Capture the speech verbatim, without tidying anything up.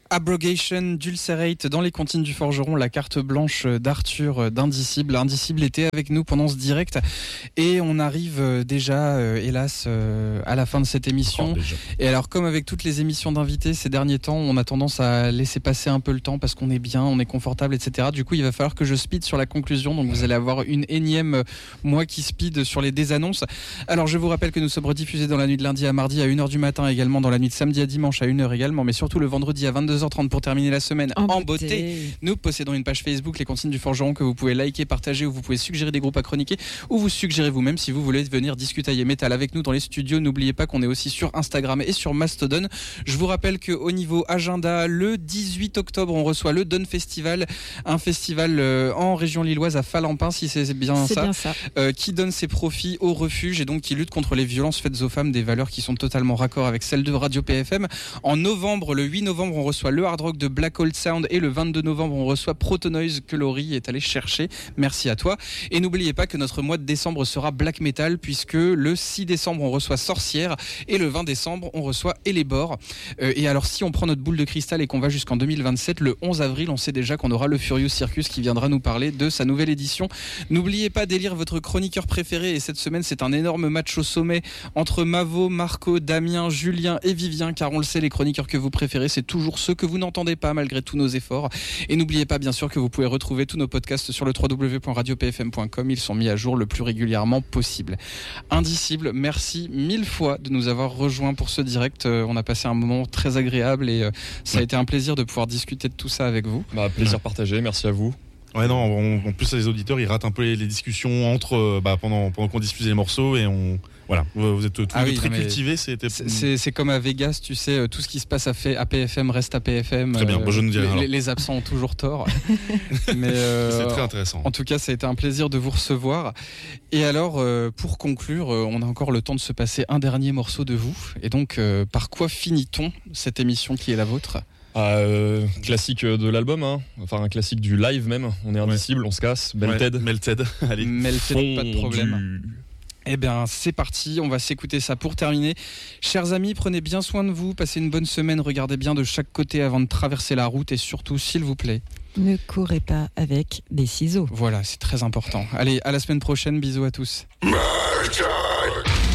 Abrogation d'Ulcerate dans les comptines du forgeron, la carte blanche d'Arthur d'Indicible. Indicible était avec nous pendant ce direct et on arrive déjà, euh, hélas, euh, à la fin de cette émission. Oh, et alors, comme avec toutes les émissions d'invités ces derniers temps, on a tendance à laisser passer un peu le temps parce qu'on est bien, on est confortable, et cetera. Du coup, il va falloir que je speed sur la conclusion. Donc, vous allez avoir une énième moi qui speed sur les désannonces. Alors, je vous rappelle que nous sommes rediffusés dans la nuit de lundi à mardi à une heure du matin, également dans la nuit de samedi à dimanche à une heure également, mais surtout le vendredi à vingt-deux heures trente pour terminer la semaine en, en beauté. beauté. Nous possédons une page Facebook, les comptines du forgeron, que vous pouvez liker, partager, où vous pouvez suggérer des groupes à chroniquer, ou vous suggérer vous-même si vous voulez venir discutailler métal avec nous dans les studios. N'oubliez pas qu'on est aussi sur Instagram et sur Mastodon. Je vous rappelle qu'au niveau agenda, le dix-huit octobre, on reçoit le Don Festival, un festival euh, en région lilloise à Falampin, si c'est bien c'est ça, bien ça. Euh, qui donne ses profits au refuge et donc qui lutte contre les violences faites aux femmes, des valeurs qui sont totalement raccord avec celles de Radio P F M. En novembre, le huit novembre, on reçoit le Hard Rock de Black Hole Sound et le vingt-deux novembre, on reçoit Protonoise que Laurie est allé chercher. Merci à toi. Et n'oubliez pas que notre mois de décembre sera Black Metal puisque le six décembre, on reçoit Sorcière et le vingt décembre, on reçoit Elébor. Euh, et alors, si on prend notre boule de cristal et qu'on va jusqu'en deux mille vingt-sept, le onze avril, on sait déjà qu'on aura le Furious Circus qui viendra nous parler de sa nouvelle édition. N'oubliez pas d'élire votre chroniqueur préféré et cette semaine, c'est un énorme match au sommet entre Mavo, Marco, Damien, Julien et Vivien, car on le sait, les chroniqueurs que vous préférez, c'est toujours ceux que vous n'entendez pas malgré tous nos efforts. Et n'oubliez pas bien sûr que vous pouvez retrouver tous nos podcasts sur le w w w point radio p f m point com. Ils sont mis à jour le plus régulièrement possible. Indicible, merci mille fois de nous avoir rejoints pour ce direct. Euh, on a passé un moment très agréable et euh, ça a été un plaisir de pouvoir discuter de tout ça avec vous. Bah, plaisir partagé, merci à vous. Ouais, non, on, en plus, les auditeurs, ils ratent un peu les, les discussions entre, bah, pendant, pendant qu'on diffusait les morceaux et on. Voilà, vous êtes tous ah les oui, très non, cultivés. C'était... C'est, c'est comme à Vegas, tu sais, tout ce qui se passe à, fait, à P F M reste à P F M. Très bien, euh, bon, je ne dis rien. Les, les absents ont toujours tort. Mais euh, c'est très intéressant. En tout cas, ça a été un plaisir de vous recevoir. Et alors, euh, pour conclure, euh, on a encore le temps de se passer un dernier morceau de vous. Et donc, euh, par quoi finit-on cette émission qui est la vôtre ? Ah, euh, classique de l'album, hein. Enfin un classique du live même. On est indicible, ouais. On se casse. Melted. Ouais, Melted. Allez. Melted, pas de problème. Eh bien, c'est parti, on va s'écouter ça pour terminer. Chers amis, prenez bien soin de vous, passez une bonne semaine, regardez bien de chaque côté avant de traverser la route et surtout, s'il vous plaît, ne courez pas avec des ciseaux. Voilà, c'est très important. Allez, à la semaine prochaine, bisous à tous.